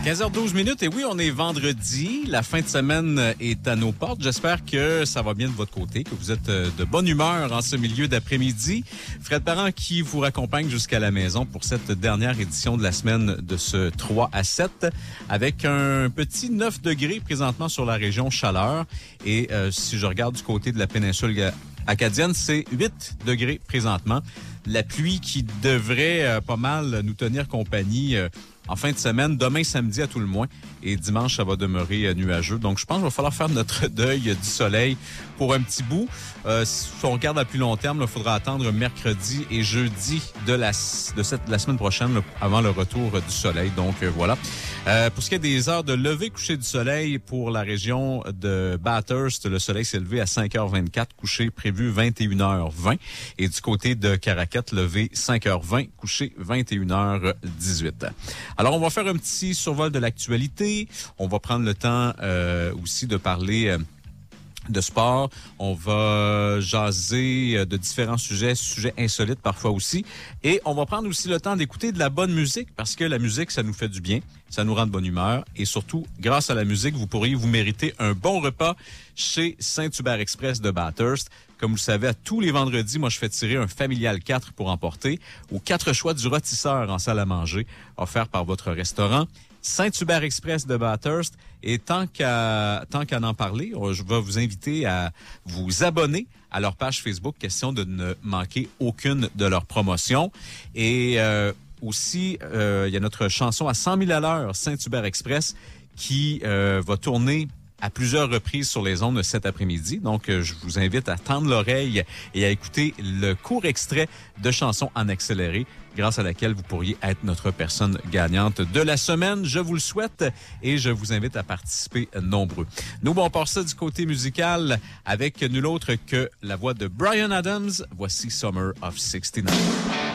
15h12 et oui, on est vendredi. La fin de semaine est à nos portes. J'espère que ça va bien de votre côté, que vous êtes de bonne humeur en ce milieu d'après-midi. Fred Parent qui vous raccompagne jusqu'à la maison pour cette dernière édition de la semaine de ce 3 à 7 avec un petit 9 degrés présentement sur la région Chaleur. Et si je regarde du côté de la péninsule acadienne, c'est 8 degrés présentement. La pluie qui devrait pas mal nous tenir compagnie en fin de semaine, demain samedi à tout le moins, et dimanche, ça va demeurer nuageux. Donc, je pense qu'il va falloir faire notre deuil du soleil pour un petit bout. Si on regarde à plus long terme, il faudra attendre mercredi et jeudi de la semaine prochaine, avant le retour du soleil. Donc, voilà. Pour ce qui est des heures de lever coucher du soleil pour la région de Bathurst, le soleil s'est levé à 5h24, coucher prévu 21h20. Et du côté de Caracat, levé 5h20, coucher 21h18. Alors, on va faire un petit survol de l'actualité. On va prendre le temps aussi de parler de sport. On va jaser de différents sujets insolites parfois aussi. Et on va prendre aussi le temps d'écouter de la bonne musique parce que la musique, ça nous fait du bien, ça nous rend de bonne humeur. Et surtout, grâce à la musique, vous pourriez vous mériter un bon repas chez Saint-Hubert Express de Bathurst. Comme vous le savez, à tous les vendredis, moi, je fais tirer un familial 4 pour emporter aux 4 choix du rôtisseur en salle à manger offert par votre restaurant Saint-Hubert Express de Bathurst. Et tant qu'à en parler, je vais vous inviter à vous abonner à leur page Facebook, question de ne manquer aucune de leurs promotions. Et aussi, il y a notre chanson à 100 000 à l'heure, Saint-Hubert Express, qui va tourner à plusieurs reprises sur les ondes cet après-midi. Donc, je vous invite à tendre l'oreille et à écouter le court extrait de chanson en accéléré, grâce à laquelle vous pourriez être notre personne gagnante de la semaine. Je vous le souhaite et je vous invite à participer nombreux. Nous, on part ça du côté musical avec nul autre que la voix de Bryan Adams. Voici Summer of 69.